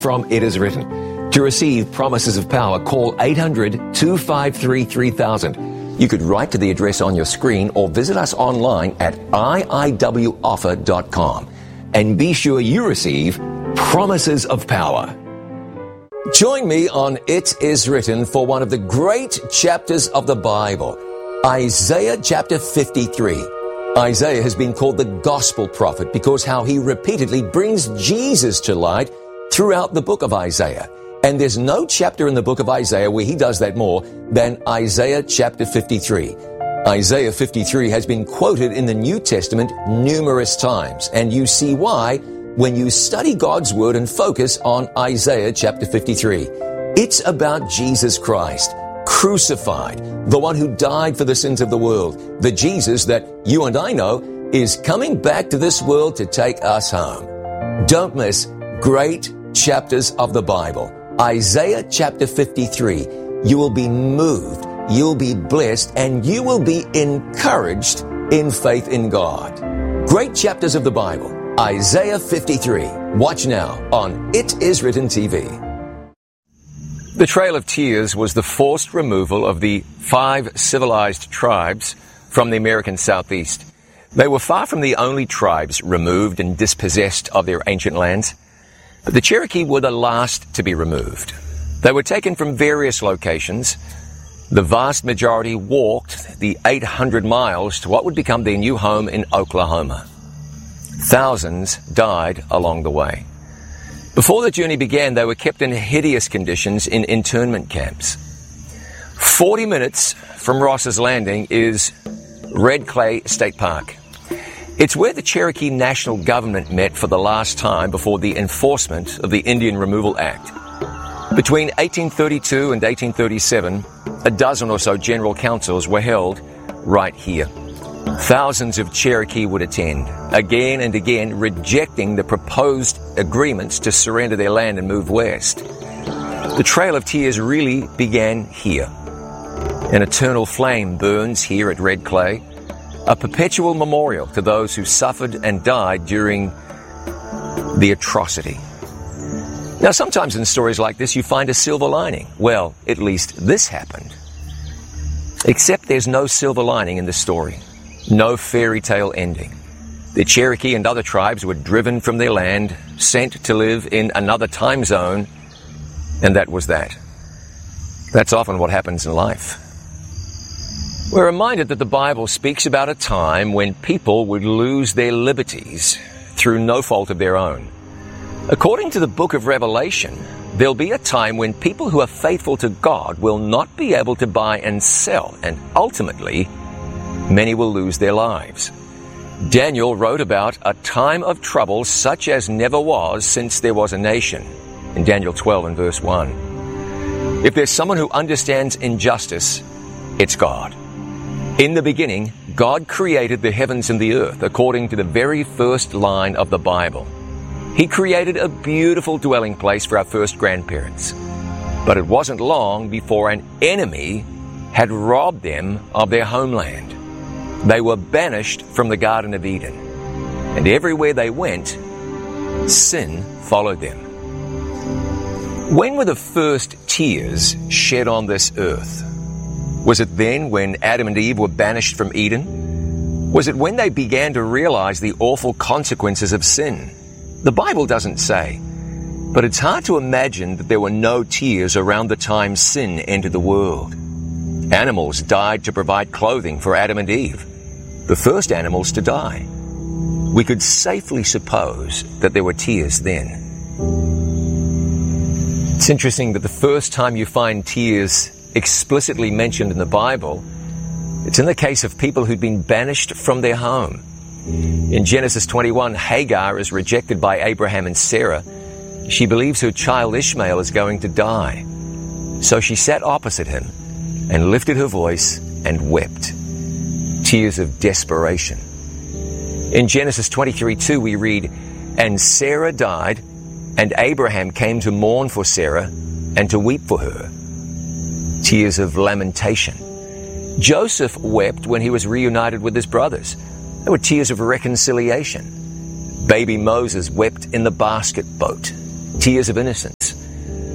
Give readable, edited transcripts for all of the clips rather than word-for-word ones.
from It Is Written. To receive Promises of Power, call 800-253-3000. You could write to the address on your screen or visit us online at iiwoffer.com. And be sure you receive Promises of Power. Join me on It Is Written for one of the great chapters of the Bible, Isaiah chapter 53. Isaiah has been called the gospel prophet because how he repeatedly brings Jesus to light throughout the book of Isaiah. And there's no chapter in the book of Isaiah where he does that more than Isaiah chapter 53. Isaiah 53 has been quoted in the New Testament numerous times, and you see why when you study God's Word and focus on Isaiah chapter 53. It's about Jesus Christ, crucified, the one who died for the sins of the world, the Jesus that you and I know is coming back to this world to take us home. Don't miss great chapters of the Bible. Isaiah chapter 53. You will be moved, you'll be blessed, and you will be encouraged in faith in God. Great chapters of the Bible. Isaiah 53. Watch now on It Is Written TV. The Trail of Tears was the forced removal of the 5 civilized tribes from the American Southeast. They were far from the only tribes removed and dispossessed of their ancient lands, but the Cherokee were the last to be removed. They were taken from various locations. The vast majority walked the 800 miles to what would become their new home in Oklahoma. Thousands died along the way. Before the journey began, they were kept in hideous conditions in internment camps. 40 minutes from Ross's Landing is Red Clay State Park. It's where the Cherokee National Government met for the last time before the enforcement of the Indian Removal Act. Between 1832 and 1837, a dozen or so general councils were held right here. Thousands of Cherokee would attend, again and again rejecting the proposed agreements to surrender their land and move west. The Trail of Tears really began here. An eternal flame burns here at Red Clay, a perpetual memorial to those who suffered and died during the atrocity. Now, sometimes in stories like this, you find a silver lining. Well, at least this happened. Except there's no silver lining in the story. No fairy tale ending. The Cherokee and other tribes were driven from their land, sent to live in another time zone, and that was that. That's often what happens in life. We're reminded that the Bible speaks about a time when people would lose their liberties through no fault of their own. According to the book of Revelation, there'll be a time when people who are faithful to God will not be able to buy and sell, and ultimately, many will lose their lives. Daniel wrote about a time of trouble such as never was since there was a nation, in Daniel 12 and verse 1. If there's someone who understands injustice, it's God. In the beginning, God created the heavens and the earth according to the very first line of the Bible. He created a beautiful dwelling place for our first grandparents. But it wasn't long before an enemy had robbed them of their homeland. They were banished from the Garden of Eden. And everywhere they went, sin followed them. When were the first tears shed on this earth? Was it then when Adam and Eve were banished from Eden? Was it when they began to realize the awful consequences of sin? The Bible doesn't say, but it's hard to imagine that there were no tears around the time sin entered the world. Animals died to provide clothing for Adam and Eve, the first animals to die. We could safely suppose that there were tears then. It's interesting that the first time you find tears explicitly mentioned in the Bible, it's in the case of people who'd been banished from their home. In Genesis 21, Hagar is rejected by Abraham and Sarah. She believes her child Ishmael is going to die. So she sat opposite him and lifted her voice and wept. Tears of desperation. In Genesis 23:2 we read, "And Sarah died, and Abraham came to mourn for Sarah and to weep for her." Tears of lamentation. Joseph wept when he was reunited with his brothers. There were tears of reconciliation. Baby Moses wept in the basket boat. Tears of innocence.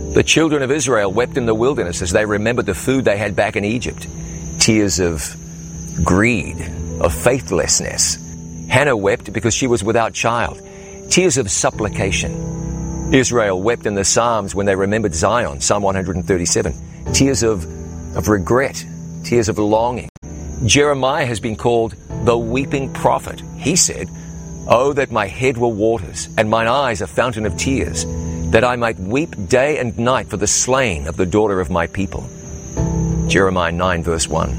The children of Israel wept in the wilderness as they remembered the food they had back in Egypt. Tears of greed, of faithlessness. Hannah wept because she was without child. Tears of supplication. Israel wept in the Psalms when they remembered Zion, Psalm 137. Tears of regret, tears of longing. Jeremiah has been called the weeping prophet. He said, "Oh, that my head were waters, and mine eyes a fountain of tears, that I might weep day and night for the slain of the daughter of my people." Jeremiah 9, verse 1.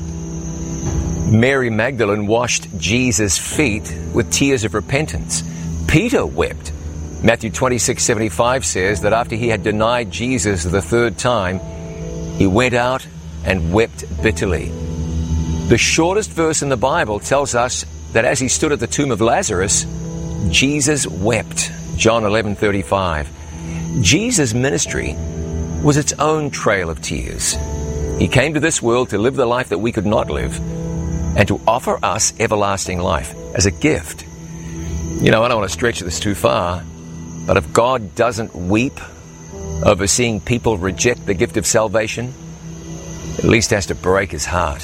Mary Magdalene washed Jesus' feet with tears of repentance. Peter wept. Matthew 26:75 says that after he had denied Jesus the third time, he went out and wept bitterly. The shortest verse in the Bible tells us that as he stood at the tomb of Lazarus, Jesus wept. John 11:35. Jesus' ministry was its own trail of tears. He came to this world to live the life that we could not live and to offer us everlasting life as a gift. You know, I don't want to stretch this too far, but if God doesn't weep over seeing people reject the gift of salvation, at least has to break his heart.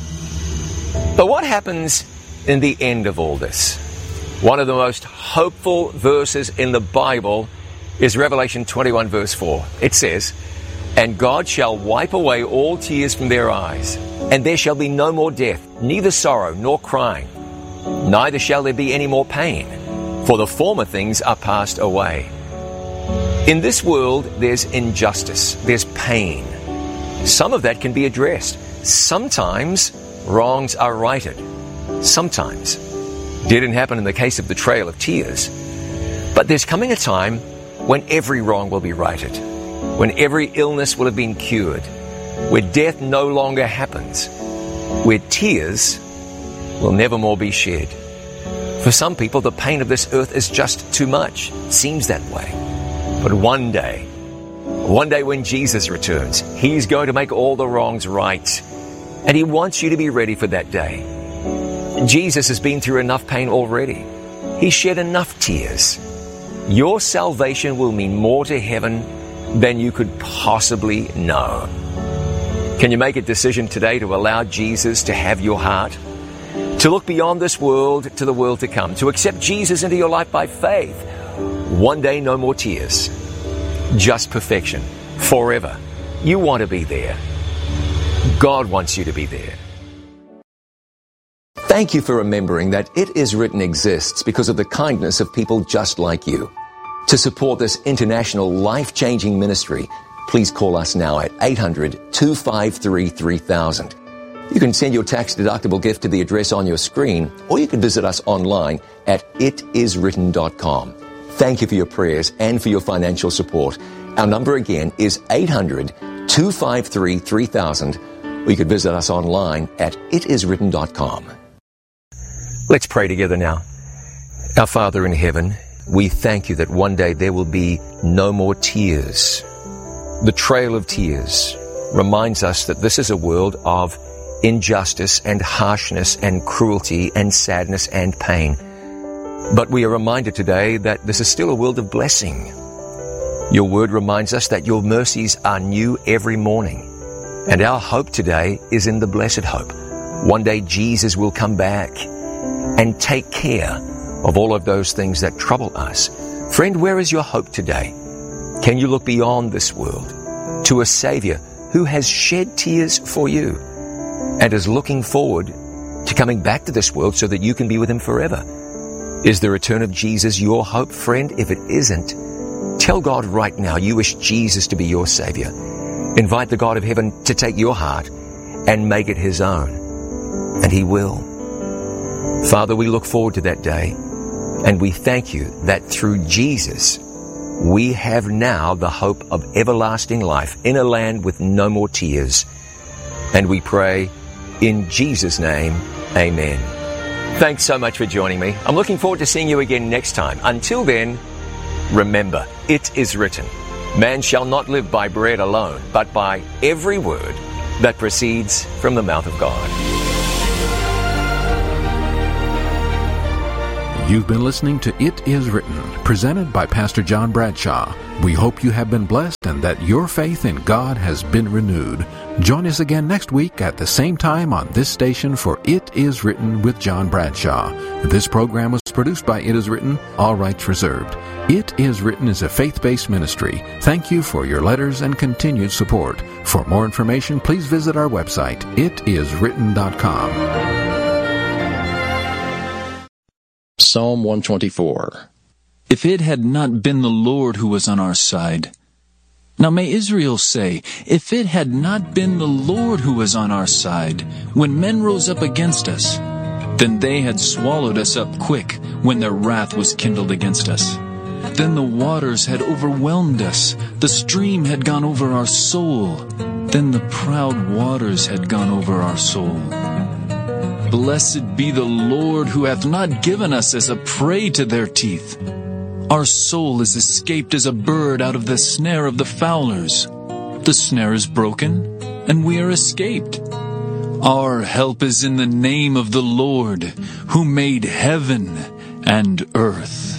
But what happens in the end of all this? One of the most hopeful verses in the Bible is Revelation 21 verse 4. It says, "And God shall wipe away all tears from their eyes, and there shall be no more death, neither sorrow nor crying, neither shall there be any more pain, for the former things are passed away." In this world, there's injustice, there's pain. Some of that can be addressed. Sometimes wrongs are righted. Sometimes. Didn't happen in the case of the Trail of Tears. But there's coming a time when every wrong will be righted, when every illness will have been cured, where death no longer happens, where tears will never more be shed. For some people, the pain of this earth is just too much. It seems that way. But one day when Jesus returns, he's going to make all the wrongs right. And he wants you to be ready for that day. Jesus has been through enough pain already. He shed enough tears. Your salvation will mean more to heaven than you could possibly know. Can you make a decision today to allow Jesus to have your heart? To look beyond this world to the world to come, to accept Jesus into your life by faith. One day, no more tears. Just perfection. Forever. You want to be there. God wants you to be there. Thank you for remembering that It Is Written exists because of the kindness of people just like you. To support this international life-changing ministry, please call us now at 800-253-3000. You can send your tax-deductible gift to the address on your screen, or you can visit us online at itiswritten.com. Thank you for your prayers and for your financial support. Our number again is 800-253-3000, or you could visit us online at itiswritten.com. Let's pray together now. Our Father in heaven, we thank you that one day there will be no more tears. The Trail of Tears reminds us that this is a world of injustice and harshness and cruelty and sadness and pain. But we are reminded today that this is still a world of blessing. Your word reminds us that your mercies are new every morning. And our hope today is in the blessed hope. One day Jesus will come back and take care of all of those things that trouble us. Friend, where is your hope today? Can you look beyond this world to a Savior who has shed tears for you and is looking forward to coming back to this world so that you can be with him forever? Is the return of Jesus your hope, friend? If it isn't, tell God right now you wish Jesus to be your Savior. Invite the God of heaven to take your heart and make it his own. And he will. Father, we look forward to that day, and we thank you that through Jesus, we have now the hope of everlasting life in a land with no more tears. And we pray in Jesus' name, amen. Thanks so much for joining me. I'm looking forward to seeing you again next time. Until then, remember, it is written, man shall not live by bread alone, but by every word that proceeds from the mouth of God. You've been listening to It Is Written, presented by Pastor John Bradshaw. We hope you have been blessed and that your faith in God has been renewed. Join us again next week at the same time on this station for It Is Written with John Bradshaw. This program was produced by It Is Written, all rights reserved. It Is Written is a faith-based ministry. Thank you for your letters and continued support. For more information, please visit our website, itiswritten.com. Psalm 124. If it had not been the Lord who was on our side. Now may Israel say, if it had not been the Lord who was on our side, when men rose up against us, then they had swallowed us up quick when their wrath was kindled against us. Then the waters had overwhelmed us, the stream had gone over our soul, then the proud waters had gone over our soul. Blessed be the Lord who hath not given us as a prey to their teeth. Our soul is escaped as a bird out of the snare of the fowlers. The snare is broken, and we are escaped. Our help is in the name of the Lord, who made heaven and earth.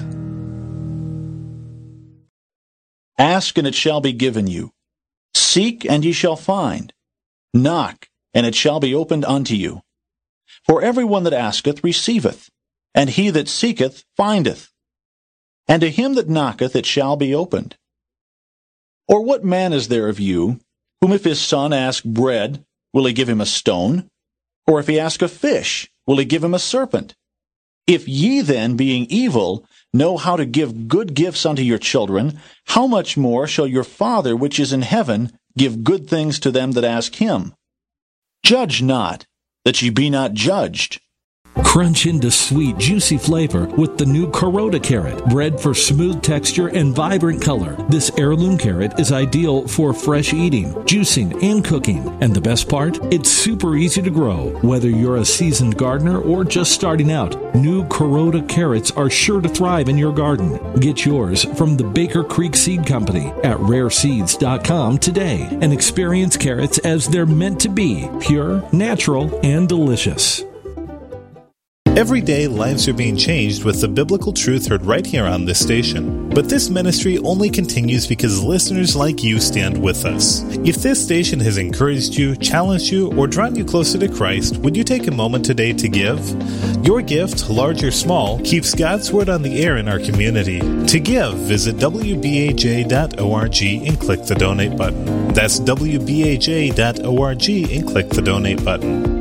Ask, and it shall be given you. Seek, and ye shall find. Knock, and it shall be opened unto you. For every one that asketh receiveth, and he that seeketh findeth. And to him that knocketh it shall be opened. Or what man is there of you, whom if his son ask bread, will he give him a stone? Or if he ask a fish, will he give him a serpent? If ye then, being evil, know how to give good gifts unto your children, how much more shall your Father which is in heaven give good things to them that ask him? Judge not, that ye be not judged. Crunch into sweet, juicy flavor with the new Carota carrot, bred for smooth texture and vibrant color. This heirloom carrot is ideal for fresh eating, juicing, and cooking. And the best part? It's super easy to grow. Whether you're a seasoned gardener or just starting out, new Carota carrots are sure to thrive in your garden. Get yours from the Baker Creek Seed Company at rareseeds.com today and experience carrots as they're meant to be, pure, natural, and delicious. Every day, lives are being changed with the biblical truth heard right here on this station. But this ministry only continues because listeners like you stand with us. If this station has encouraged you, challenged you, or drawn you closer to Christ, would you take a moment today to give? Your gift, large or small, keeps God's Word on the air in our community. To give, visit wbaj.org and click the donate button. That's wbaj.org and click the donate button.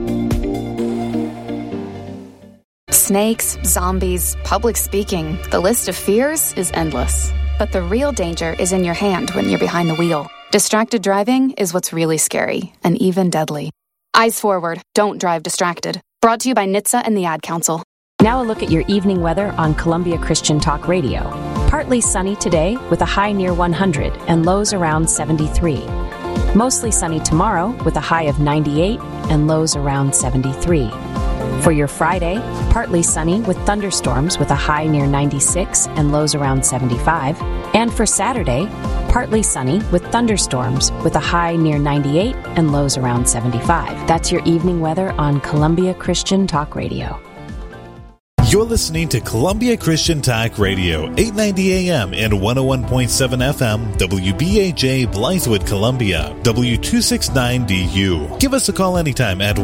Snakes, zombies, public speaking, the list of fears is endless. But the real danger is in your hand when you're behind the wheel. Distracted driving is what's really scary, and even deadly. Eyes forward, don't drive distracted. Brought to you by NHTSA and the Ad Council. Now a look at your evening weather on Columbia Christian Talk Radio. Partly sunny today with a high near 100 and lows around 73. Mostly sunny tomorrow with a high of 98 and lows around 73. For your Friday, partly sunny with thunderstorms with a high near 96 and lows around 75. And for Saturday, partly sunny with thunderstorms with a high near 98 and lows around 75. That's your evening weather on Columbia Christian Talk Radio. You're listening to Columbia Christian Talk Radio, 890 AM and 101.7 FM, WBAJ Blythewood, Columbia, W269DU. Give us a call anytime at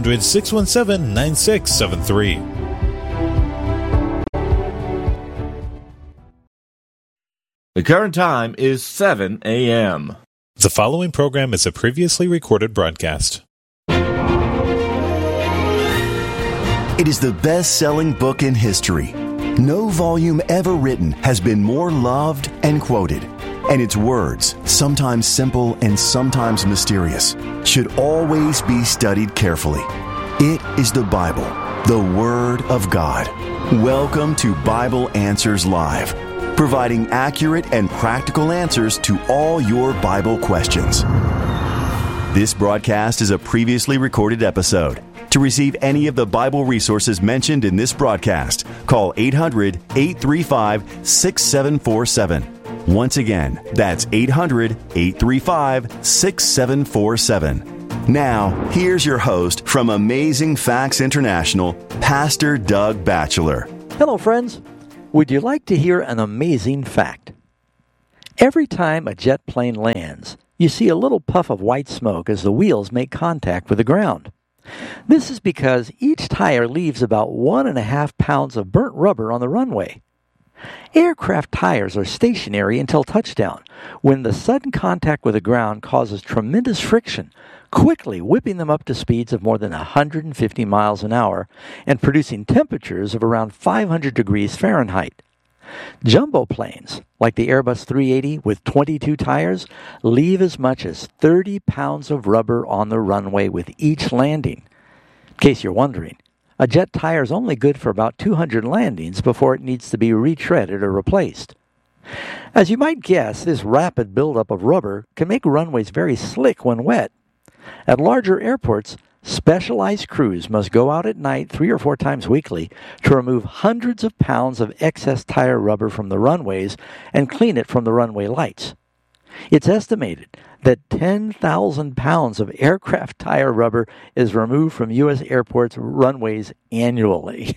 1-800-617-9673. The current time is 7 a.m. The following program is a previously recorded broadcast. It is the best-selling book in history. No volume ever written has been more loved and quoted. And its words, sometimes simple and sometimes mysterious, should always be studied carefully. It is the Bible, the Word of God. Welcome to Bible Answers Live, providing accurate and practical answers to all your Bible questions. This broadcast is a previously recorded episode. To receive any of the Bible resources mentioned in this broadcast, call 800-835-6747. Once again, that's 800-835-6747. Now, here's your host from Amazing Facts International, Pastor Doug Batchelor. Hello, friends. Would you like to hear an amazing fact? Every time a jet plane lands, you see a little puff of white smoke as the wheels make contact with the ground. This is because each tire leaves about 1.5 pounds of burnt rubber on the runway. Aircraft tires are stationary until touchdown, when the sudden contact with the ground causes tremendous friction, quickly whipping them up to speeds of more than 150 miles an hour and producing temperatures of around 500 degrees Fahrenheit. Jumbo planes, like the Airbus 380 with 22 tires, leave as much as 30 pounds of rubber on the runway with each landing. In case you're wondering, a jet tire is only good for about 200 landings before it needs to be retreaded or replaced. As you might guess, this rapid buildup of rubber can make runways very slick when wet. At larger airports, specialized crews must go out at night 3 or 4 times weekly to remove hundreds of pounds of excess tire rubber from the runways and clean it from the runway lights. It's estimated that 10,000 pounds of aircraft tire rubber is removed from U.S. airports' runways annually.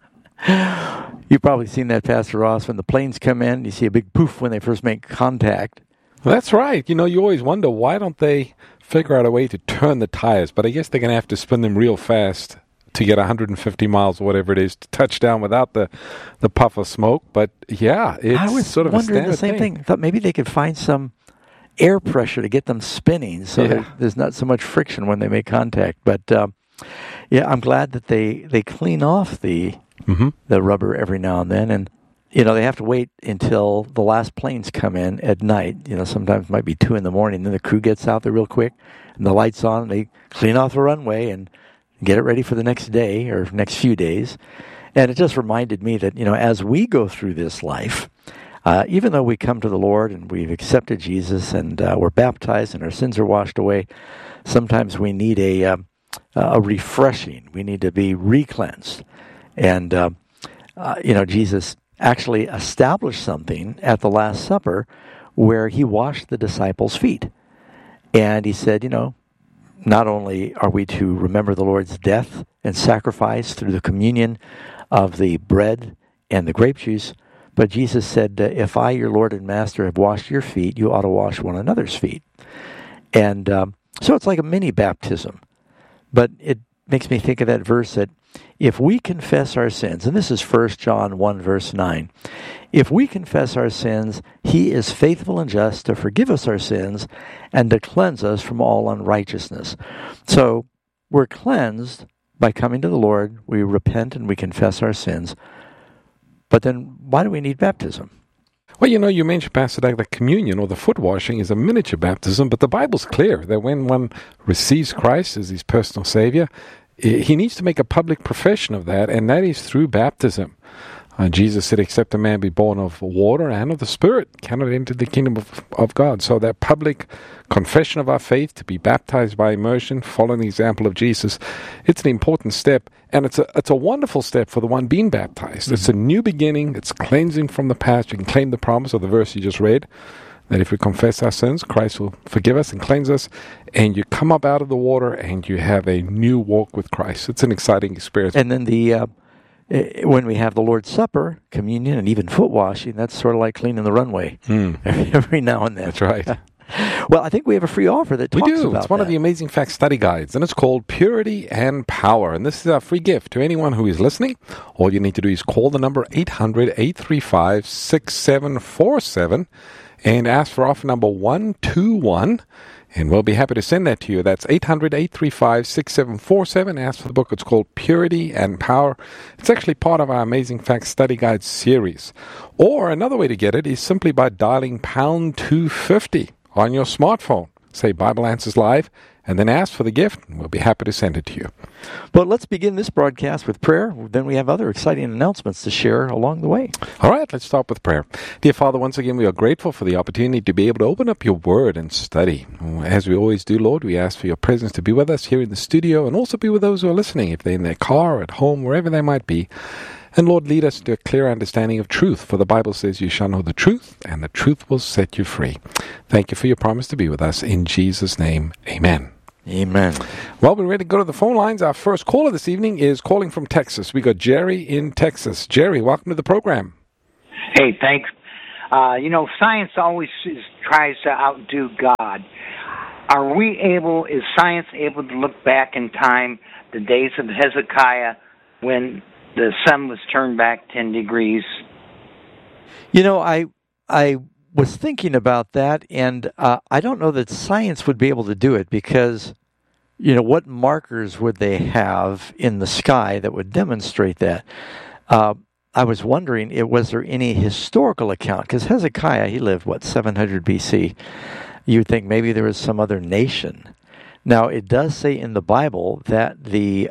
You've probably seen that, Pastor Ross. When the planes come in, you see a big poof when they first make contact. Well, that's right. You always wonder, why don't they figure out a way to turn the tires? But I guess they're going to have to spin them real fast to get 150 miles or whatever it is to touch down without the puff of smoke. But yeah, it's sort of a standard thing. I was wondering the same thing. I thought maybe they could find some air pressure to get them spinning so that there's not so much friction when they make contact. But I'm glad that they clean off the rubber every now and then. And they have to wait until the last planes come in at night. Sometimes it might be 2 in the morning. Then the crew gets out there real quick, and the lights on. And they clean off the runway and get it ready for the next day or next few days. And it just reminded me that, as we go through this life, even though we come to the Lord and we've accepted Jesus and we're baptized and our sins are washed away, sometimes we need a refreshing. We need to be re-cleansed. And, Jesus actually established something at the Last Supper where he washed the disciples' feet. And he said, not only are we to remember the Lord's death and sacrifice through the communion of the bread and the grape juice, but Jesus said, if I, your Lord and Master, have washed your feet, you ought to wash one another's feet. And so it's like a mini baptism. But it makes me think of that verse that if we confess our sins, and this is 1 John 1, verse 9, if we confess our sins, he is faithful and just to forgive us our sins and to cleanse us from all unrighteousness. So we're cleansed by coming to the Lord. We repent and we confess our sins. But then why do we need baptism? Well, you mentioned, Pastor Doug, that communion or the foot washing is a miniature baptism, but the Bible's clear that when one receives Christ as his personal Savior, he needs to make a public profession of that, and that is through baptism. Jesus said, except a man be born of water and of the Spirit, cannot enter the kingdom of God. So that public confession of our faith, to be baptized by immersion, following the example of Jesus, it's an important step, and it's a wonderful step for the one being baptized. Mm-hmm. It's a new beginning. It's cleansing from the past. You can claim the promise of the verse you just read, that if we confess our sins, Christ will forgive us and cleanse us, and you come up out of the water and you have a new walk with Christ. It's an exciting experience. And then when we have the Lord's Supper, communion, and even foot washing, that's sort of like cleaning the runway every now and then. That's right. Well, I think we have a free offer that talks about that. We do. It's one of the Amazing Facts study guides, and it's called Purity and Power. And this is our free gift to anyone who is listening. All you need to do is call the number 800-835-6747 and ask for offer number 121. And we'll be happy to send that to you. That's 800-835-6747. Ask for the book. It's called Purity and Power. It's actually part of our Amazing Facts Study Guide series. Or another way to get it is simply by dialing pound 250 on your smartphone. Say Bible Answers Live, and then ask for the gift, and we'll be happy to send it to you. But let's begin this broadcast with prayer. Then we have other exciting announcements to share along the way. All right, let's start with prayer. Dear Father, once again, we are grateful for the opportunity to be able to open up your word and study. As we always do, Lord, we ask for your presence to be with us here in the studio and also be with those who are listening, if they're in their car, at home, wherever they might be. And Lord, lead us to a clear understanding of truth, for the Bible says you shall know the truth, and the truth will set you free. Thank you for your promise to be with us. In Jesus' name, amen. Amen. Well, we're ready to go to the phone lines. Our first caller this evening is calling from Texas. We got Jerry in Texas. Jerry, welcome to the program. Hey, thanks. Science always tries to outdo God. Is science able to look back in time, the days of Hezekiah, when the sun was turned back 10 degrees? I was thinking about that, and I don't know that science would be able to do it because, what markers would they have in the sky that would demonstrate that? I was wondering, was there any historical account? Because Hezekiah, he lived, 700 BC? You'd think maybe there was some other nation. Now, it does say in the Bible that the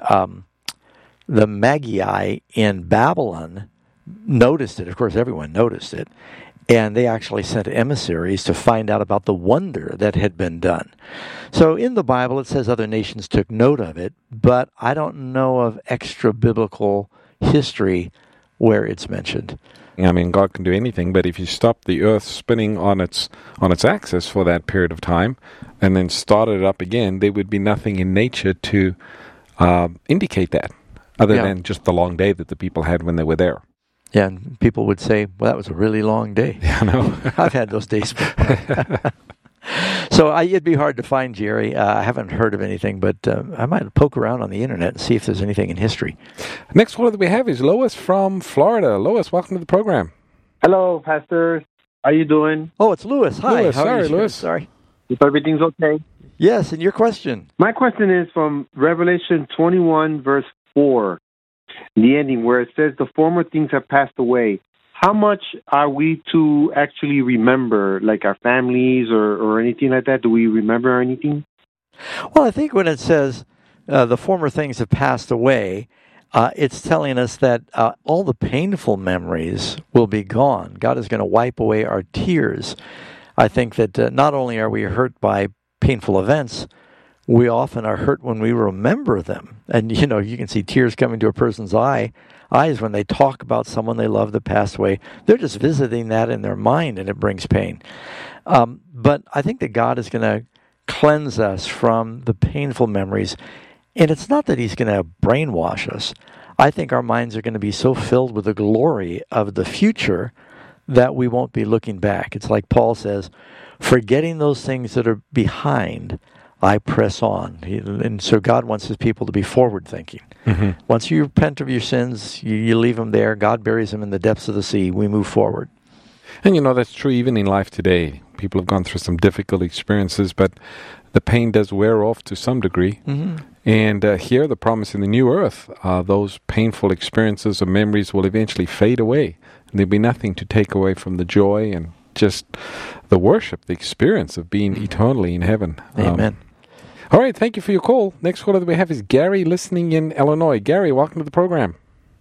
Magi in Babylon noticed it. Of course, everyone noticed it. And they actually sent emissaries to find out about the wonder that had been done. So in the Bible, it says other nations took note of it, but I don't know of extra-biblical history where it's mentioned. I mean, God can do anything, but if you stop the earth spinning on its axis for that period of time and then started it up again, there would be nothing in nature to indicate that, other than just the long day that the people had when they were there. Yeah, and people would say, well, that was a really long day. Yeah, I know. I've had those days before. So it'd be hard to find, Jerry. I haven't heard of anything, but I might poke around on the internet and see if there's anything in history. Next one that we have is Lois from Florida. Lois, welcome to the program. Hello, Pastor. How you doing? Oh, it's Louis. Hi. Louis, sorry, Louis. Sorry. If everything's okay. Yes, and your question? My question is from Revelation 21, verse 4, the ending, where it says, the former things have passed away. How much are we to actually remember, like our families or anything like that? Do we remember anything? Well, I think when it says the former things have passed away, it's telling us that all the painful memories will be gone. God is going to wipe away our tears. I think that not only are we hurt by painful events, we often are hurt when we remember them. And, you can see tears coming to a person's eyes when they talk about someone they love that passed away. They're just visiting that in their mind, and it brings pain. But I think that God is going to cleanse us from the painful memories. And it's not that he's going to brainwash us. I think our minds are going to be so filled with the glory of the future that we won't be looking back. It's like Paul says, forgetting those things that are behind, I press on. And so God wants his people to be forward-thinking. Mm-hmm. Once you repent of your sins, you leave them there. God buries them in the depths of the sea. We move forward. And that's true even in life today. People have gone through some difficult experiences, but the pain does wear off to some degree. Mm-hmm. And here, the promise in the new earth, those painful experiences or memories will eventually fade away. And there'll be nothing to take away from the joy and just the worship, the experience of being eternally in heaven. Amen. All right, thank you for your call. Next caller that we have is Gary, listening in Illinois. Gary, welcome to the program.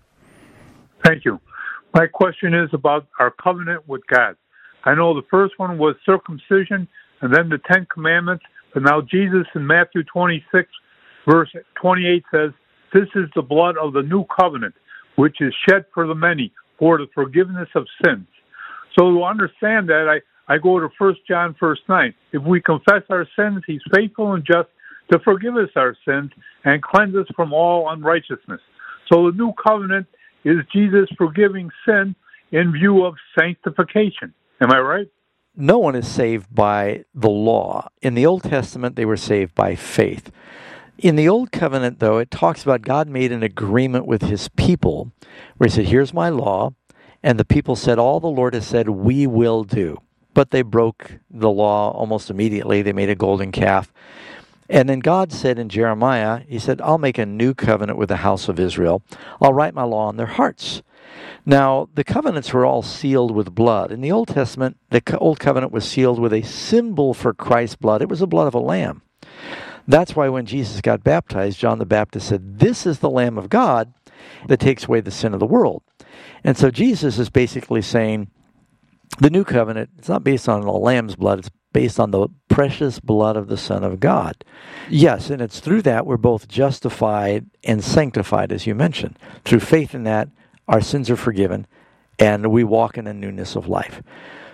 Thank you. My question is about our covenant with God. I know the first one was circumcision and then the 10 Commandments, but now Jesus in Matthew 26, verse 28 says, this is the blood of the new covenant, which is shed for the many for the forgiveness of sins. So to understand that, I go to 1 John verse 9. If we confess our sins, he's faithful and just to forgive us our sins and cleanse us from all unrighteousness. So the new covenant is Jesus forgiving sin in view of sanctification. Am I right? No one is saved by the law. In the Old Testament, they were saved by faith. In the Old Covenant, though, it talks about God made an agreement with his people where he said, here's my law. And the people said, all the Lord has said, we will do. But they broke the law almost immediately. They made a golden calf. And then God said in Jeremiah, he said, I'll make a new covenant with the house of Israel. I'll write my law on their hearts. Now, the covenants were all sealed with blood. In the Old Testament, the Old Covenant was sealed with a symbol for Christ's blood. It was the blood of a lamb. That's why when Jesus got baptized, John the Baptist said, this is the Lamb of God that takes away the sin of the world. And so Jesus is basically saying, the new covenant, it's not based on a lamb's blood, it's based on the precious blood of the Son of God. Yes, and it's through that we're both justified and sanctified, as you mentioned. Through faith in that, our sins are forgiven, and we walk in a newness of life.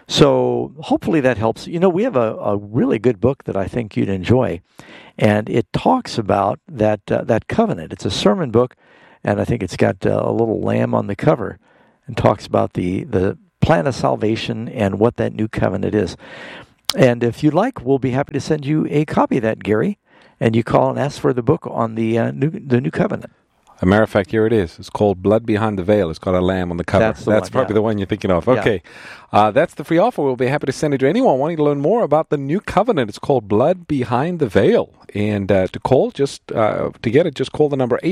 So hopefully that helps. We have a really good book that I think you'd enjoy, and it talks about that covenant. It's a sermon book, and I think it's got a little lamb on the cover, and talks about the plan of salvation and what that new covenant is. And if you'd like, we'll be happy to send you a copy of that, Gary, and you call and ask for the book on the new covenant. As a matter of fact, here it is. It's called Blood Behind the Veil. It's got a lamb on the cover. That's probably the one you're thinking of. Okay. Yeah. That's the free offer. We'll be happy to send it to anyone wanting to learn more about the new covenant. It's called Blood Behind the Veil. And to call, to get it, just call the number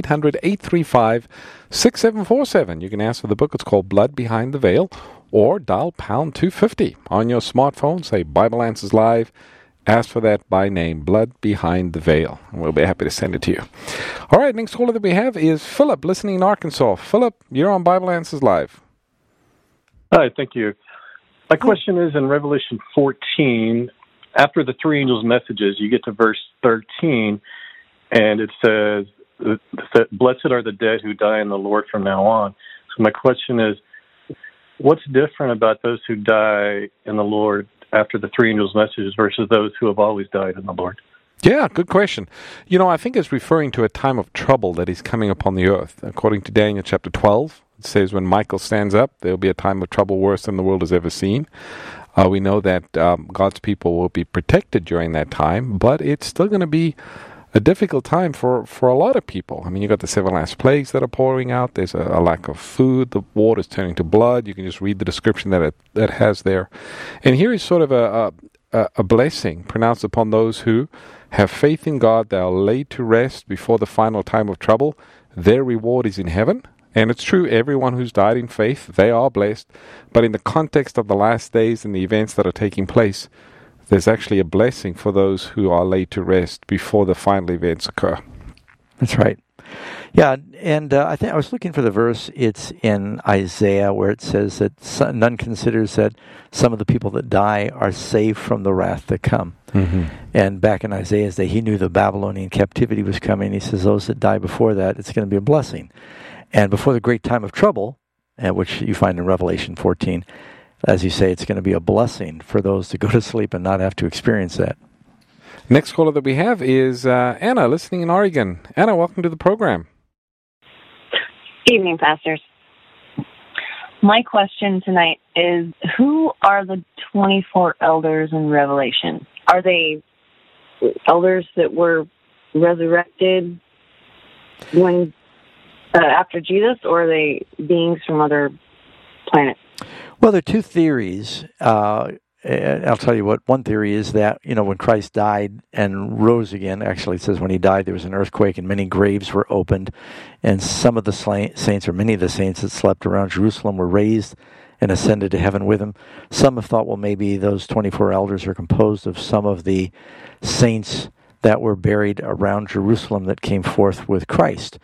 800-835-6747. You can ask for the book. It's called Blood Behind the Veil. Or dial pound 250 on your smartphone. Say Bible Answers Live. Ask for that by name, Blood Behind the Veil. And we'll be happy to send it to you. All right, next caller that we have is Philip, listening in Arkansas. Philip, you're on Bible Answers Live. Hi, thank you. My question is in Revelation 14, after the three angels' messages, you get to verse 13, and it says, "Blessed are the dead who die in the Lord from now on." So my question is, what's different about those who die in the Lord after the three angels' messages versus those who have always died in the Lord? Yeah, good question. I think it's referring to a time of trouble that is coming upon the earth. According to Daniel chapter 12, it says when Michael stands up, there will be a time of trouble worse than the world has ever seen. We know that God's people will be protected during that time, but it's still going to be a difficult time for a lot of people. I mean, you've got the 7 last plagues that are pouring out. There's a lack of food. The water's turning to blood. You can just read the description that it has there. And here is sort of a blessing pronounced upon those who have faith in God. They are laid to rest before the final time of trouble. Their reward is in heaven. And it's true, everyone who's died in faith, they are blessed. But in the context of the last days and the events that are taking place, there's actually a blessing for those who are laid to rest before the final events occur. That's right. Yeah, and I think I was looking for the verse. It's in Isaiah where it says that none considers that some of the people that die are saved from the wrath to come. Mm-hmm. And back in Isaiah's day, he knew the Babylonian captivity was coming. He says those that die before that, it's going to be a blessing. And before the great time of trouble, which you find in Revelation 14, as you say, it's going to be a blessing for those to go to sleep and not have to experience that. Next caller that we have is Anna, listening in Oregon. Anna, welcome to the program. Evening, pastors. My question tonight is, who are the 24 elders in Revelation? Are they elders that were resurrected when after Jesus, or are they beings from other planets? Well, there are two theories. I'll tell you what. One theory is that, when Christ died and rose again, actually it says when he died there was an earthquake and many graves were opened, and some of the saints, or many of the saints that slept around Jerusalem, were raised and ascended to heaven with him. Some have thought, well, maybe those 24 elders are composed of some of the saints that were buried around Jerusalem that came forth with Christ.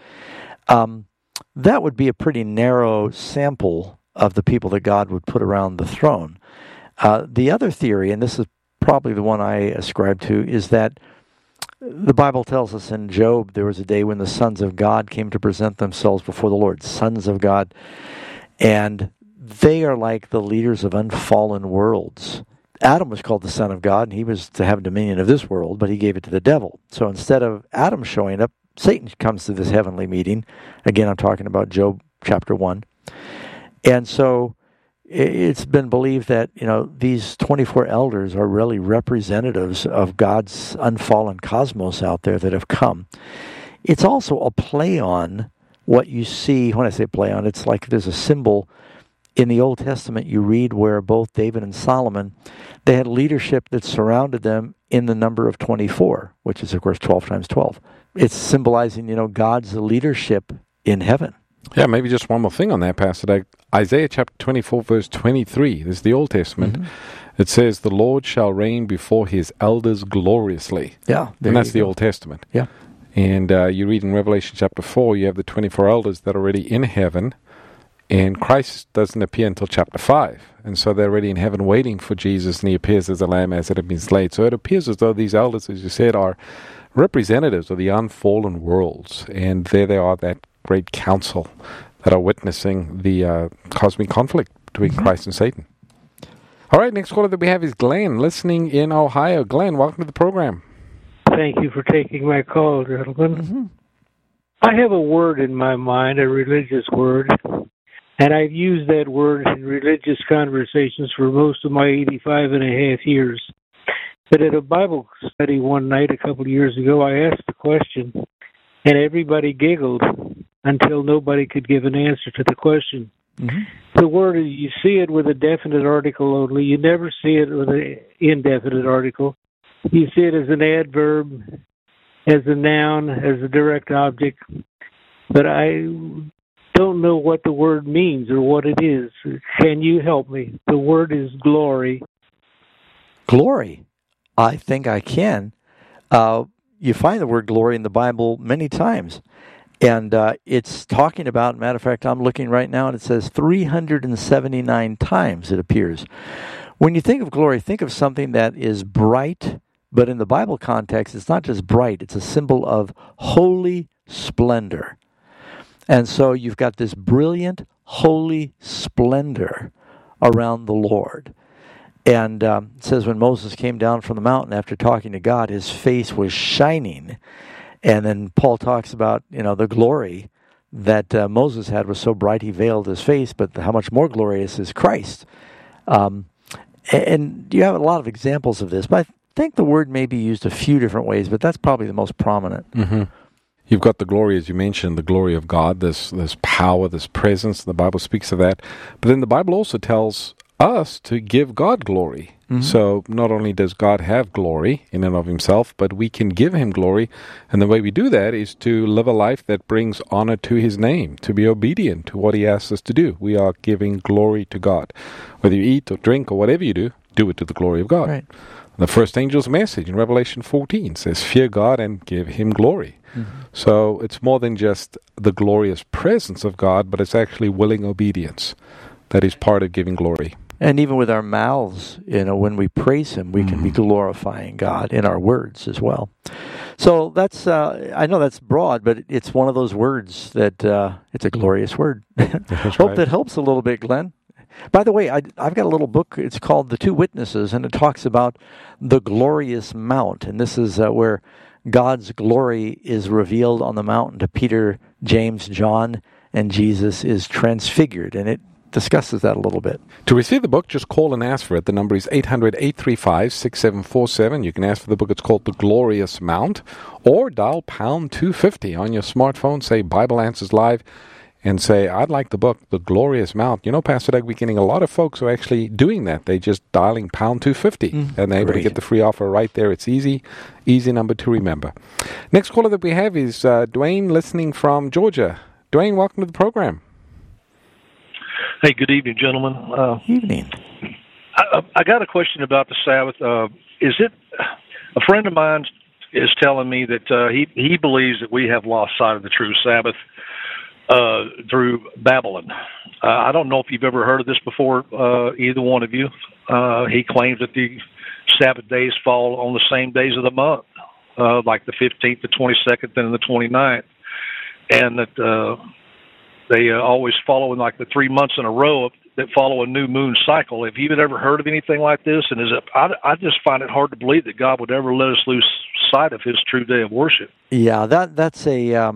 That would be a pretty narrow sample of the people that God would put around the throne. The other theory, and this is probably the one I ascribe to, is that the Bible tells us in Job there was a day when the sons of God came to present themselves before the Lord, sons of God, and they are like the leaders of unfallen worlds. Adam was called the son of God, and he was to have dominion of this world, but he gave it to the devil. So instead of Adam showing up, Satan comes to this heavenly meeting. Again, I'm talking about Job chapter 1. And so it's been believed that, these 24 elders are really representatives of God's unfallen cosmos out there that have come. It's also a play on what you see. When I say play on, it's like there's a symbol in the Old Testament you read where both David and Solomon, they had leadership that surrounded them in the number of 24, which is, of course, 12 times 12. It's symbolizing, God's leadership in heaven. Yeah, maybe just one more thing on that, Pastor. Isaiah chapter 24, verse 23. This is the Old Testament. Mm-hmm. It says, "The Lord shall reign before his elders gloriously." Yeah. And that's the Old Testament. Yeah. And you read in Revelation chapter 4, you have the 24 elders that are already in heaven, and Christ doesn't appear until chapter 5. And so they're already in heaven waiting for Jesus, and he appears as a lamb as it had been slain. So it appears as though these elders, as you said, are representatives of the unfallen worlds. And there they are, that great council that are witnessing the cosmic conflict between Christ and Satan. All right, next caller that we have is Glenn, listening in Ohio. Glenn, welcome to the program. Thank you for taking my call, gentlemen. Mm-hmm. I have a word in my mind, a religious word, and I've used that word in religious conversations for most of my 85 and a half years. But at a Bible study one night a couple of years ago, I asked the question, and everybody giggled until nobody could give an answer to the question. Mm-hmm. The word, you see it with a definite article only. You never see it with an indefinite article. You see it as an adverb, as a noun, as a direct object. But I don't know what the word means or what it is. Can you help me? The word is glory. Glory? I think I can. You find the word glory in the Bible many times. And it's talking about, matter of fact, I'm looking right now, and it says 379 times it appears. When you think of glory, think of something that is bright, but in the Bible context, it's not just bright, it's a symbol of holy splendor. And so you've got this brilliant, holy splendor around the Lord. And it says when Moses came down from the mountain after talking to God, his face was shining. And then Paul talks about, the glory that Moses had was so bright he veiled his face, but how much more glorious is Christ. And you have a lot of examples of this, but I think the word may be used a few different ways, but that's probably the most prominent. Mm-hmm. You've got the glory, as you mentioned, the glory of God, this power, this presence. The Bible speaks of that. But then the Bible also tells us to give God glory. Mm-hmm. So not only does God have glory in and of himself, but we can give him glory. And the way we do that is to live a life that brings honor to his name, to be obedient to what he asks us to do. We are giving glory to God. Whether you eat or drink or whatever you do it to the glory of God. Right. The first angel's message in Revelation 14 says, fear God and give him glory. Mm-hmm. So it's more than just the glorious presence of God, but it's actually willing obedience that is part of giving glory. And even with our mouths, when we praise him, we can be glorifying God in our words as well. So that's, I know that's broad, but it's one of those words that it's a glorious word. Hope that helps a little bit, Glenn. By the way, I've got a little book. It's called The Two Witnesses, and it talks about the glorious mount. And this is where God's glory is revealed on the mountain to Peter, James, John, and Jesus is transfigured. And it discusses that a little bit. To receive the book, just call and ask for it. The number is 800-835-6747. You can ask for the book. It's called The Glorious Mount. Or dial pound 250 on your smartphone. Say Bible Answers Live. And say, I'd like the book, The Glorious Mount. Pastor Doug, we're getting a lot of folks who are actually doing that. They're just dialing pound 250, and they're able to get the free offer right there. It's easy number to remember. Next caller that we have is Dwayne, listening from Georgia. Dwayne, welcome to the program. Hey, good evening, gentlemen. Evening. I got a question about the Sabbath. Is it a friend of mine is telling me that he believes that we have lost sight of the true Sabbath through Babylon. I don't know if you've ever heard of this before, either one of you. He claims that the Sabbath days fall on the same days of the month, like the 15th, the 22nd, and the 29th, and that they always follow in like the 3 months in a row that follow a new moon cycle. Have you ever heard of anything like this? And I just find it hard to believe that God would ever let us lose sight of his true day of worship. Yeah, that's a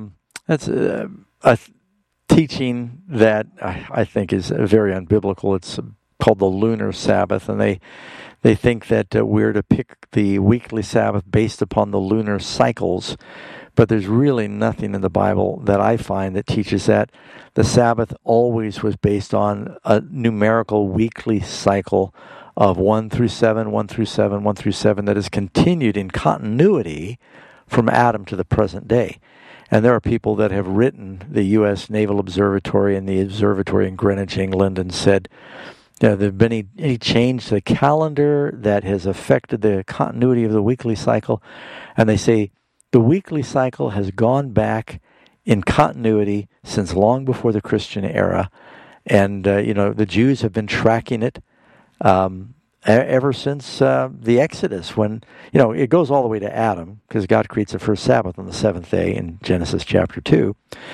teaching that I think is very unbiblical. It's called the lunar Sabbath, and they think that we're to pick the weekly Sabbath based upon the lunar cycles, but there's really nothing in the Bible that I find that teaches that. The Sabbath always was based on a numerical weekly cycle of 1 through 7, 1 through 7, 1 through 7 that is continued in continuity from Adam to the present day. And there are people that have written the U.S. Naval Observatory and the observatory in Greenwich, England, and said, there have been any change to the calendar that has affected the continuity of the weekly cycle. And they say the weekly cycle has gone back in continuity since long before the Christian era. And, the Jews have been tracking it ever since the Exodus, when, it goes all the way to Adam, because God creates the first Sabbath on the seventh day in Genesis chapter 2.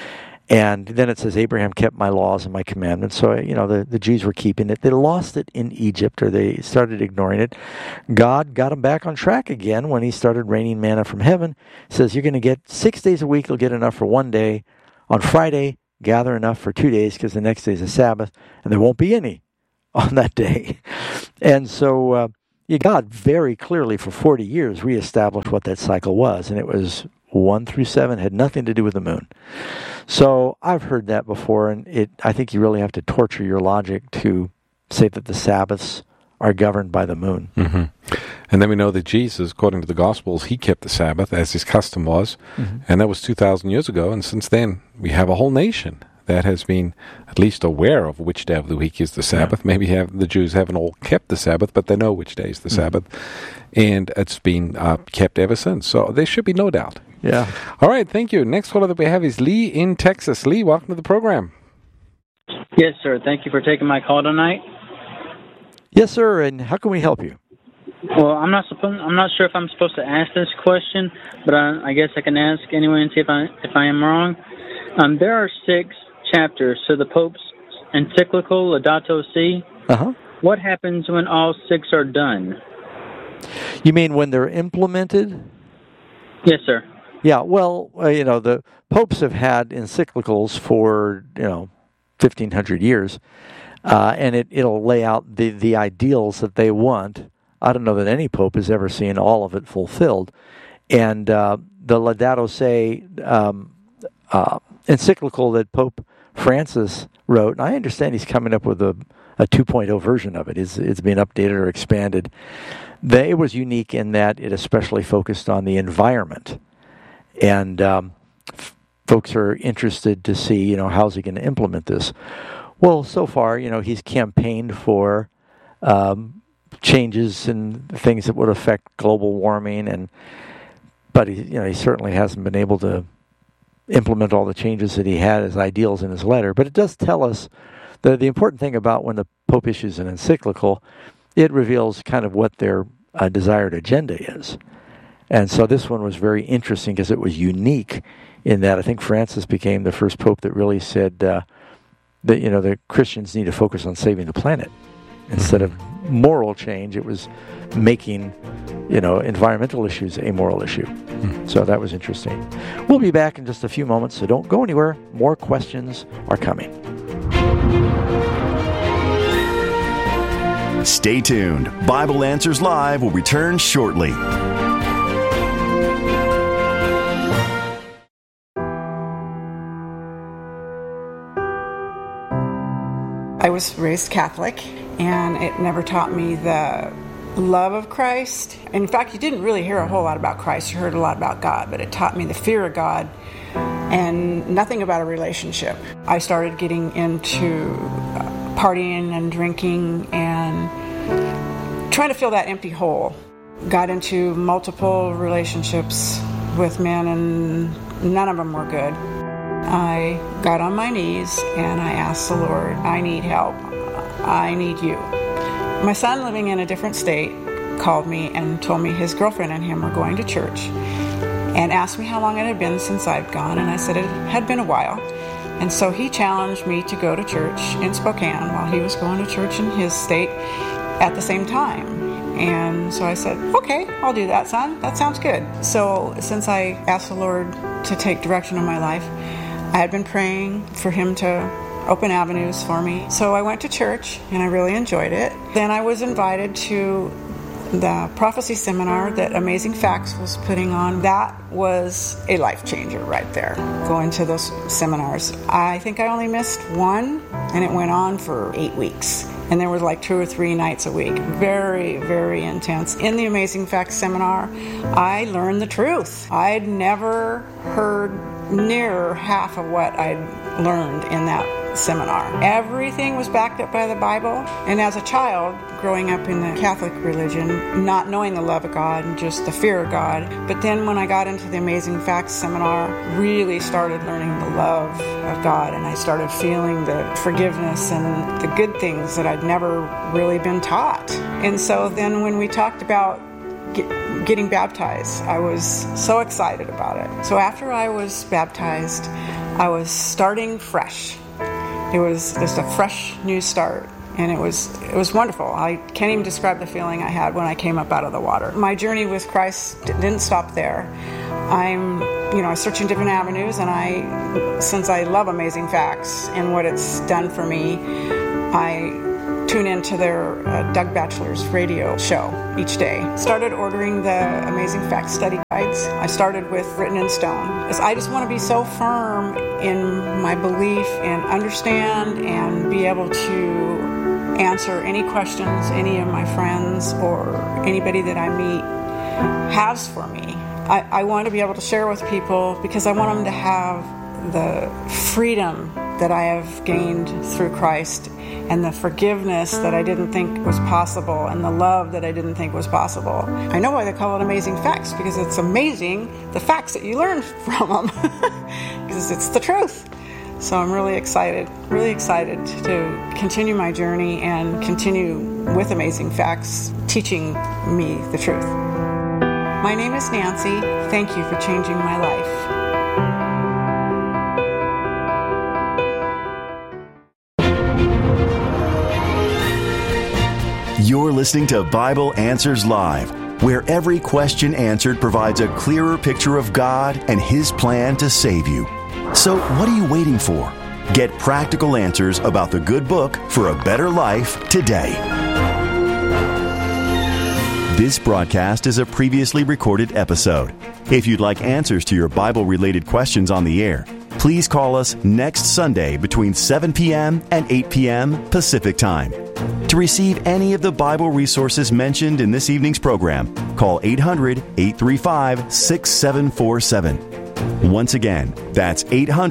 And then it says, Abraham kept my laws and my commandments. So, the Jews were keeping it. They lost it in Egypt, or they started ignoring it. God got them back on track again when he started raining manna from heaven. He says, you're going to get 6 days a week. You'll get enough for one day. On Friday, gather enough for 2 days, because the next day is a Sabbath, and there won't be any on that day. And so God very clearly for 40 years reestablished what that cycle was, and it was 1 through 7, had nothing to do with the moon. So I've heard that before, and I think you really have to torture your logic to say that the Sabbaths are governed by the moon. Mm-hmm. And then we know that Jesus, according to the Gospels, he kept the Sabbath as his custom was, and that was 2,000 years ago, and since then we have a whole nation that has been at least aware of which day of the week is the Sabbath. Yeah. Maybe the Jews haven't all kept the Sabbath, but they know which day is the Sabbath, and it's been kept ever since. So there should be no doubt. Yeah. All right, thank you. Next caller that we have is Lee in Texas. Lee, welcome to the program. Yes, sir. Thank you for taking my call tonight. Yes, sir. And how can we help you? Well, I'm not sure if I'm supposed to ask this question, but I guess I can ask anyway and see if I am wrong. There are 6 chapters to the Pope's encyclical Laudato Si. What happens when all 6 are done? You mean when they're implemented? Yes, sir. Yeah, well, the popes have had encyclicals for, 1,500 years, and it'll lay out the ideals that they want. I don't know that any pope has ever seen all of it fulfilled. And the Laudato Si encyclical that Pope Francis wrote, and I understand he's coming up with a 2.0 version of it. It's been updated or expanded. It was unique in that it especially focused on the environment. And folks are interested to see, how's he going to implement this? Well, so far, he's campaigned for changes and things that would affect global warming, but he certainly hasn't been able to implement all the changes that he had as ideals in his letter. But it does tell us the important thing about when the Pope issues an encyclical, it reveals kind of what their desired agenda is. And so this one was very interesting because it was unique in that I think Francis became the first Pope that really said that, the Christians need to focus on saving the planet. Instead of moral change, it was making, environmental issues a moral issue. So that was interesting. We'll be back in just a few moments, so don't go anywhere. More questions are coming. Stay tuned. Bible Answers Live will return shortly. I was raised Catholic, and it never taught me the love of Christ. In fact, you didn't really hear a whole lot about Christ. You heard a lot about God, but it taught me the fear of God and nothing about a relationship. I started getting into partying and drinking and trying to fill that empty hole. Got into multiple relationships with men, and none of them were good. I got on my knees and I asked the Lord, I need help. I need you. My son, living in a different state, called me and told me his girlfriend and him were going to church and asked me how long it had been since I'd gone, and I said it had been a while. And so he challenged me to go to church in Spokane while he was going to church in his state at the same time. And so I said, okay, I'll do that, son. That sounds good. So since I asked the Lord to take direction in my life, I had been praying for him to open avenues for me. So I went to church and I really enjoyed it. Then I was invited to the prophecy seminar that Amazing Facts was putting on. That was a life changer right there, going to those seminars. I think I only missed one, and it went on for 8 weeks. And there was like 2 or 3 nights a week. Very, very intense. In the Amazing Facts seminar, I learned the truth. I'd never heard near half of what I'd learned in that seminar. Everything was backed up by the Bible. And as a child, growing up in the Catholic religion, not knowing the love of God and just the fear of God. But then when I got into the Amazing Facts seminar, really started learning the love of God, and I started feeling the forgiveness and the good things that I'd never really been taught. And so then when we talked about getting baptized. I was so excited about it. So after I was baptized, I was starting fresh. It was just a fresh new start. And it was wonderful. I can't even describe the feeling I had when I came up out of the water. My journey with Christ didn't stop there. I'm searching different avenues, and since I love Amazing Facts and what it's done for me, I tune into their Doug Batchelor's radio show each day. Started ordering the Amazing Facts study guides. I started with Written in Stone. I just want to be so firm in my belief and understand and be able to answer any questions any of my friends or anybody that I meet has for me. I want to be able to share with people because I want them to have the freedom that I have gained through Christ and the forgiveness that I didn't think was possible and the love that I didn't think was possible. I know why they call it Amazing Facts, because it's amazing the facts that you learn from them because it's the truth. So I'm really excited to continue my journey and continue with Amazing Facts, teaching me the truth. My name is Nancy. Thank you for changing my life. You're listening to Bible Answers Live, where every question answered provides a clearer picture of God and His plan to save you. So what are you waiting for? Get practical answers about the good book for a better life today. This broadcast is a previously recorded episode. If you'd like answers to your Bible-related questions on the air, please call us next Sunday between 7 p.m. and 8 p.m. Pacific Time. To receive any of the Bible resources mentioned in this evening's program, call 800-835-6747. Once again, that's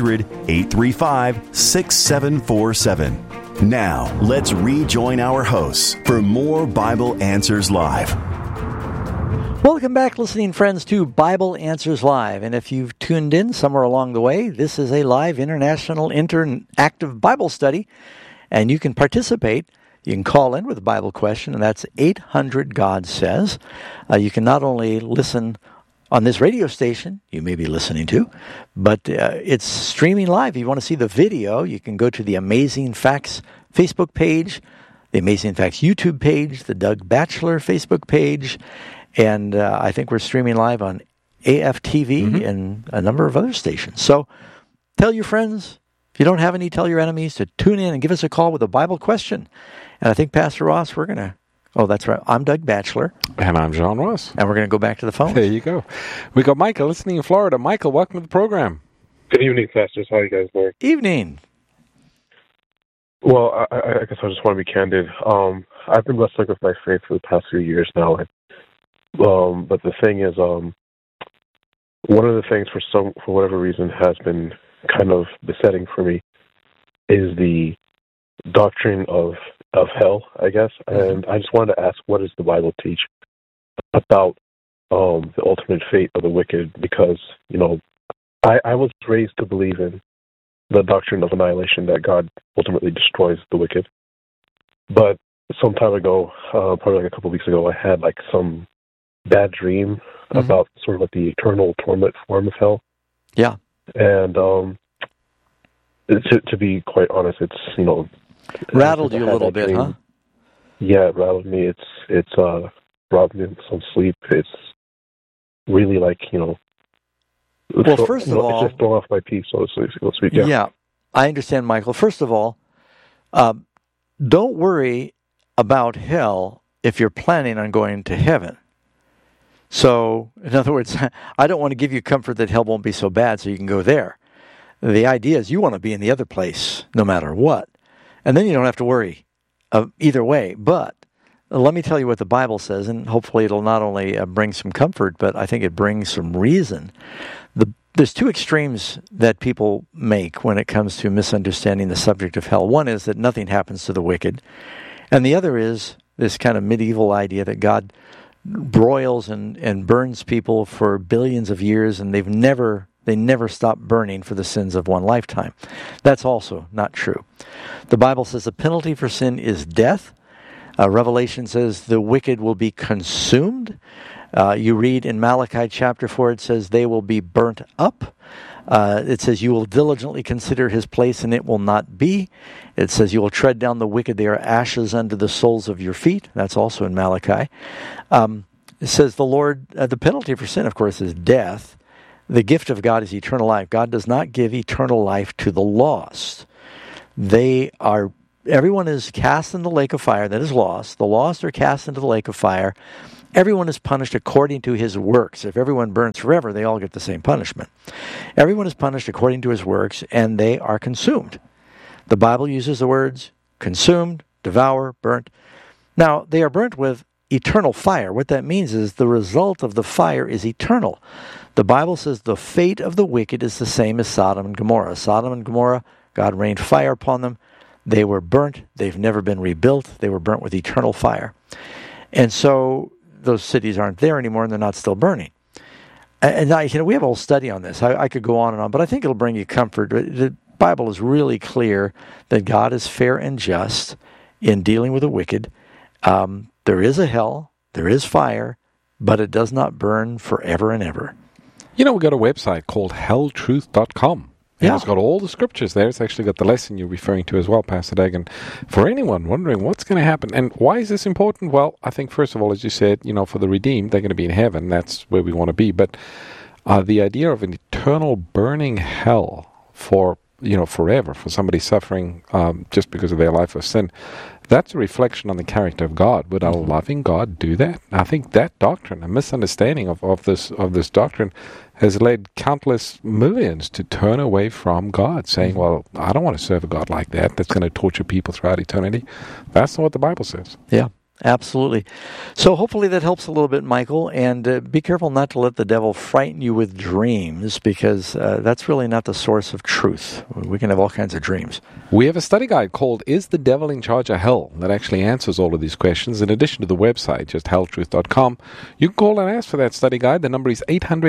800-835-6747. Now, let's rejoin our hosts for more Bible Answers Live. Welcome back, listening friends, to Bible Answers Live. And if you've tuned in somewhere along the way, this is a live international interactive Bible study, and you can participate. You can call in with a Bible question, and that's 800-GOD-SAYS. You can not only listen on this radio station you may be listening to, but it's streaming live. If you want to see the video, you can go to the Amazing Facts Facebook page, the Amazing Facts YouTube page, the Doug Batchelor Facebook page, and I think we're streaming live on AFTV and a number of other stations. So tell your friends. If you don't have any, tell your enemies to tune in and give us a call with a Bible question. And I think, Pastor Ross, we're going to... Oh, that's right. I'm Doug Batchelor. And I'm John Ross. And we're going to go back to the phone. There you go. We got Michael listening in Florida. Michael, welcome to the program. Good evening, pastors. How are you guys doing? Evening. Well, I guess I just want to be candid. I've been wrestling with my faith for the past few years now. But the thing is, one of the things for whatever reason has been kind of besetting for me is the doctrine of hell, I guess. And I just wanted to ask, what does the Bible teach about the ultimate fate of the wicked? Because, I was raised to believe in the doctrine of annihilation, that God ultimately destroys the wicked. But some time ago, probably like a couple of weeks ago, I had like some bad dream about sort of like the eternal torment form of hell. Yeah. And to be quite honest, it's, rattled you a little bit, huh? Yeah, it rattled me. It's robbed me of some sleep. It's really like, well, first of all, it's just thrown off my peace, so to speak. Yeah, I understand, Michael. First of all, don't worry about hell if you're planning on going to heaven. So, in other words, I don't want to give you comfort that hell won't be so bad so you can go there. The idea is you want to be in the other place no matter what. And then you don't have to worry either way. But let me tell you what the Bible says, and hopefully it'll not only bring some comfort, but I think it brings some reason. There's two extremes that people make when it comes to misunderstanding the subject of hell. One is that nothing happens to the wicked, and the other is this kind of medieval idea that God broils and burns people for billions of years, and they never stop burning for the sins of one lifetime. That's also not true. The Bible says the penalty for sin is death. Revelation says the wicked will be consumed. You read in Malachi chapter 4, it says, they will be burnt up. It says, you will diligently consider his place, and it will not be. It says, you will tread down the wicked. They are ashes under the soles of your feet. That's also in Malachi. It says, the Lord, the penalty for sin, of course, is death. The gift of God is eternal life. God does not give eternal life to the lost. Everyone is cast in the lake of fire that is lost. The lost are cast into the lake of fire. Everyone is punished according to his works. If everyone burns forever, they all get the same punishment. Everyone is punished according to his works, and they are consumed. The Bible uses the words consumed, devour, burnt. Now, they are burnt with eternal fire. What that means is the result of the fire is eternal. The Bible says the fate of the wicked is the same as Sodom and Gomorrah. Sodom and Gomorrah, God rained fire upon them. They were burnt. They've never been rebuilt. They were burnt with eternal fire. And so those cities aren't there anymore, and they're not still burning. And we have a whole study on this. I could go on and on, but I think it'll bring you comfort. The Bible is really clear that God is fair and just in dealing with the wicked. There is a hell, there is fire, but it does not burn forever and ever. We've got a website called helltruth.com. Yeah. It's got all the scriptures there. It's actually got the lesson you're referring to as well, Pastor Dagan. For anyone wondering what's going to happen, and why is this important? Well, I think, first of all, as you said, for the redeemed, they're going to be in heaven. That's where we want to be. But the idea of an eternal burning hell for, forever, for somebody suffering just because of their life of sin, that's a reflection on the character of God. Would a loving God do that? I think that doctrine, a misunderstanding of this doctrine, has led countless millions to turn away from God, saying, well, I don't want to serve a God like that. That's going to torture people throughout eternity. That's not what the Bible says. Yeah, absolutely. So hopefully that helps a little bit, Michael. And be careful not to let the devil frighten you with dreams, because that's really not the source of truth. We can have all kinds of dreams. We have a study guide called Is the Devil in Charge of Hell? That actually answers all of these questions. In addition to the website, just helltruth.com. You can call and ask for that study guide. The number is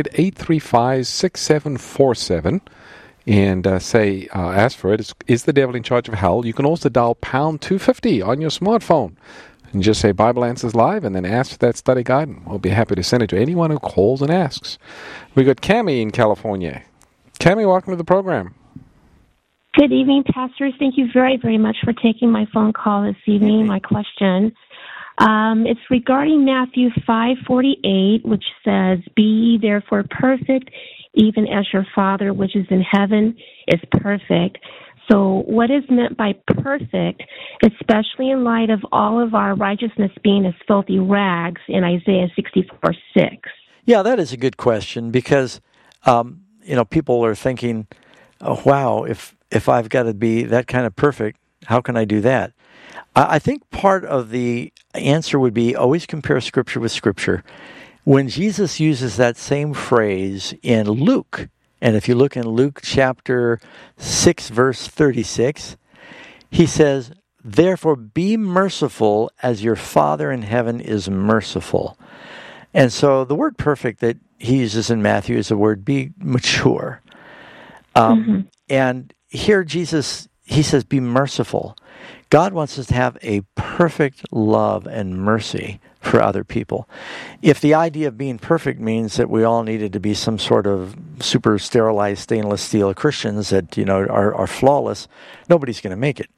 800-835-6747. And ask for it. Is the Devil in Charge of Hell? You can also dial pound 250 on your smartphone. And just say Bible Answers Live and then ask for that study guide. And we'll be happy to send it to anyone who calls and asks. We got Cammie in California. Cammie, welcome to the program. Good evening, pastors. Thank you very, very much for taking my phone call this evening. My question, it's regarding Matthew 5:48, which says, "Be ye therefore perfect, even as your Father which is in heaven is perfect." So what is meant by perfect, especially in light of all of our righteousness being as filthy rags in Isaiah 64:6? Yeah, that is a good question, because people are thinking, oh, wow, if I've got to be that kind of perfect, how can I do that? I think part of the answer would be always compare Scripture with Scripture. When Jesus uses that same phrase in Luke, and if you look in Luke chapter 6, verse 36, he says, "Therefore be merciful as your Father in heaven is merciful." And so the word perfect that he uses in Matthew is the word be mature. And here Jesus, he says, be merciful. God wants us to have a perfect love and mercy for other people. If the idea of being perfect means that we all needed to be some sort of super sterilized stainless steel Christians that are flawless, nobody's going to make it.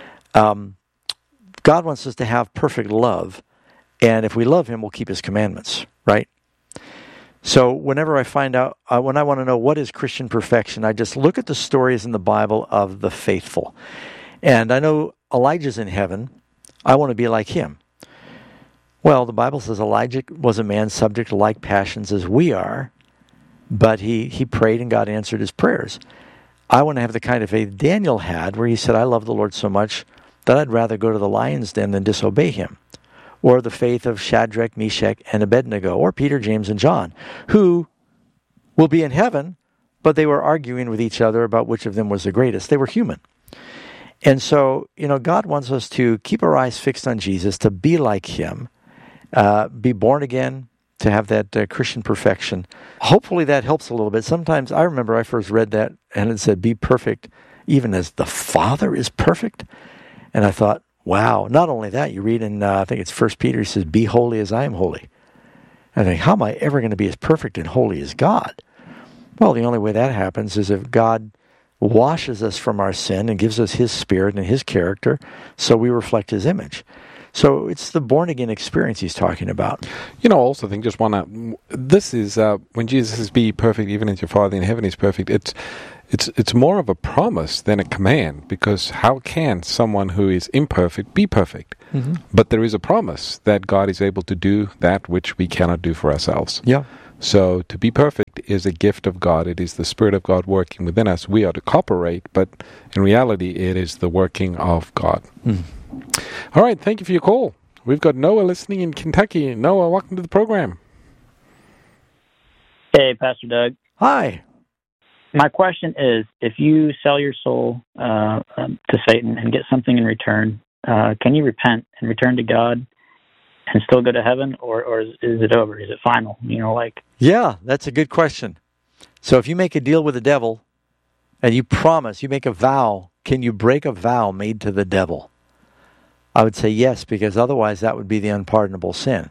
God wants us to have perfect love, and if we love him, we'll keep his commandments, right? So whenever I find out, when I want to know what is Christian perfection, I just look at the stories in the Bible of the faithful. And I know Elijah's in heaven. I want to be like him. Well, the Bible says Elijah was a man subject to like passions as we are, but he prayed and God answered his prayers. I want to have the kind of faith Daniel had, where he said, I love the Lord so much that I'd rather go to the lion's den than disobey him. Or the faith of Shadrach, Meshach, and Abednego, or Peter, James, and John, who will be in heaven, but they were arguing with each other about which of them was the greatest. They were human. And so, God wants us to keep our eyes fixed on Jesus, to be like him, be born again, to have that Christian perfection. Hopefully that helps a little bit. Sometimes, I remember I first read that, and it said, be perfect, even as the Father is perfect. And I thought, wow, not only that, you read in, I think it's 1 Peter, he says, be holy as I am holy. I think, how am I ever going to be as perfect and holy as God? Well, the only way that happens is if God washes us from our sin and gives us His Spirit and His character so we reflect His image. So it's the born-again experience he's talking about. You know, I also think, this is, when Jesus says, be perfect even as your Father in heaven is perfect, it's more of a promise than a command, because how can someone who is imperfect be perfect? Mm-hmm. But there is a promise that God is able to do that which we cannot do for ourselves. Yeah. So to be perfect is a gift of God. It is the Spirit of God working within us. We are to cooperate, but in reality, it is the working of God. Mm. All right, thank you for your call. We've got Noah listening in Kentucky. Noah, welcome to the program. Hey, Pastor Doug. Hi. My question is, if you sell your soul to Satan and get something in return, can you repent and return to God and still go to heaven, or is it over? Is it final? Yeah, that's a good question. So if you make a deal with the devil and you promise, you make a vow, can you break a vow made to the devil? I would say yes, because otherwise that would be the unpardonable sin.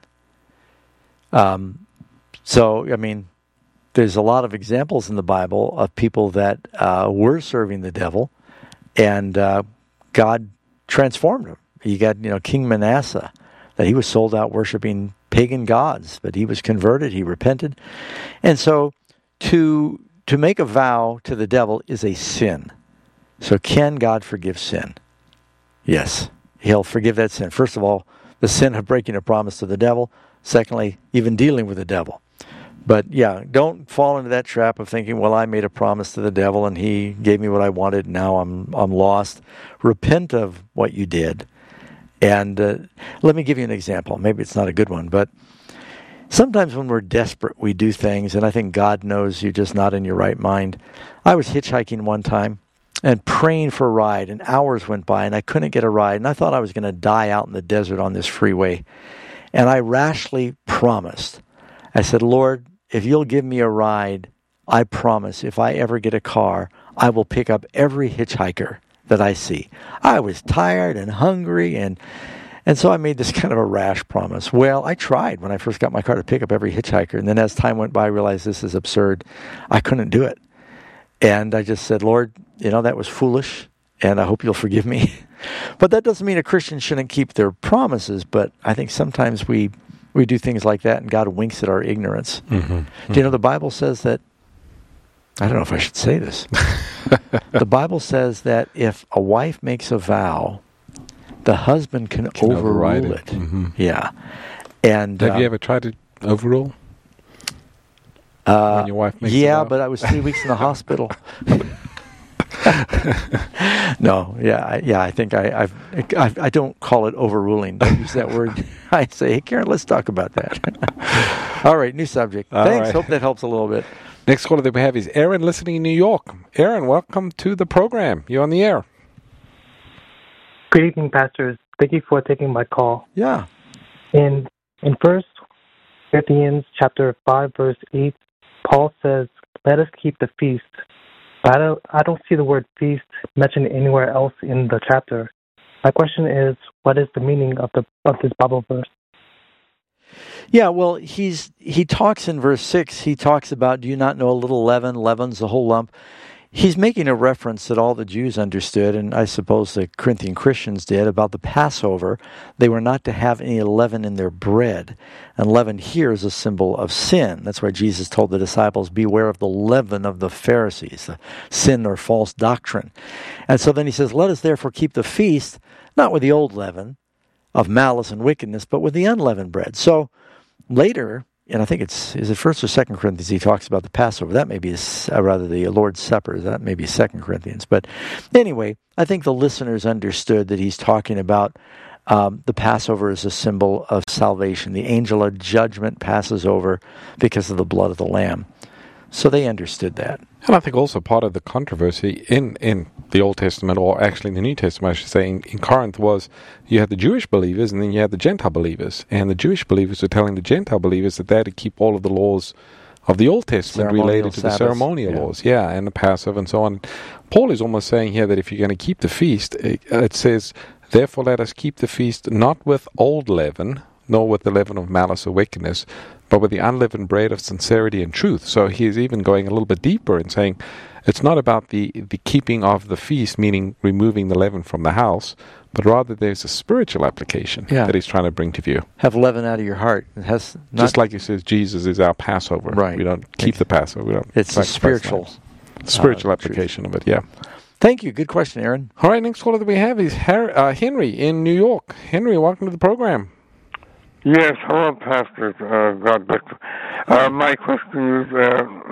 There's a lot of examples in the Bible of people that were serving the devil, and God transformed them. You got, King Manasseh, that he was sold out worshiping pagan gods, but he was converted, he repented. And so to make a vow to the devil is a sin. So can God forgive sin? Yes. He'll forgive that sin. First of all, the sin of breaking a promise to the devil. Secondly, even dealing with the devil. But yeah, don't fall into that trap of thinking, well, I made a promise to the devil and he gave me what I wanted, now I'm lost. Repent of what you did. And let me give you an example. Maybe it's not a good one, but sometimes when we're desperate, we do things, and I think God knows you're just not in your right mind. I was hitchhiking one time and praying for a ride, and hours went by, and I couldn't get a ride, and I thought I was going to die out in the desert on this freeway. And I rashly promised. I said, Lord, if you'll give me a ride, I promise if I ever get a car, I will pick up every hitchhiker that I see. I was tired and hungry, and so I made this kind of a rash promise. Well, I tried when I first got my car to pick up every hitchhiker, and then as time went by, I realized this is absurd. I couldn't do it. And I just said, Lord, that was foolish, and I hope you'll forgive me. But that doesn't mean a Christian shouldn't keep their promises, but I think sometimes we do things like that, and God winks at our ignorance. Mm-hmm. Do you know the Bible says that, I don't know if I should say this, the Bible says that if a wife makes a vow, the husband can overrule it. Mm-hmm. Yeah. And have you ever tried to overrule? When your wife makes a vow? But I was 3 weeks in the hospital. No, I think I don't call it overruling. Don't use that word. I say, hey, Karen, let's talk about that. All right, new subject. Thanks. Right. Hope that helps a little bit. Next caller that we have is Aaron, listening in New York. Aaron, welcome to the program. You're on the air. Good evening, pastors. Thank you for taking my call. Yeah. In 1 Corinthians chapter 5, verse 8, Paul says, "Let us keep the feast." But I don't see the word feast mentioned anywhere else in the chapter. My question is, what is the meaning of this Bible verse? Yeah, well, he talks in verse 6, he talks about, do you not know a little leaven? Leaven's the whole lump. He's making a reference that all the Jews understood, and I suppose the Corinthian Christians did, about the Passover. They were not to have any leaven in their bread. And leaven here is a symbol of sin. That's why Jesus told the disciples, beware of the leaven of the Pharisees, the sin or false doctrine. And so then he says, let us therefore keep the feast, not with the old leaven of malice and wickedness, but with the unleavened bread. So later, and I think is it 1st or 2nd Corinthians, he talks about the Passover. That may be, the Lord's Supper. That may be 2nd Corinthians. But anyway, I think the listeners understood that he's talking about the Passover as a symbol of salvation. The angel of judgment passes over because of the blood of the Lamb. So they understood that. And I think also part of the controversy in the Old Testament, or actually in the New Testament, I should say, in Corinth, was you had the Jewish believers and then you had the Gentile believers. And the Jewish believers were telling the Gentile believers that they had to keep all of the laws of the Old Testament related to the ceremonial laws. Yeah, and the Passover and so on. Paul is almost saying here that if you're going to keep the feast, it says, therefore let us keep the feast not with old leaven, nor with the leaven of malice or wickedness, but with the unleavened bread of sincerity and truth. So he's even going a little bit deeper and saying it's not about the keeping of the feast, meaning removing the leaven from the house, but rather there's a spiritual application that he's trying to bring to view. Have leaven out of your heart. It has just like he says, Jesus is our Passover. Right. We don't keep the Passover. We don't. It's a spiritual application of it. Yeah. Thank you. Good question, Aaron. All right. Next caller that we have is Henry in New York. Henry, welcome to the program. Yes, hello, Pastor. God bless you. My question is,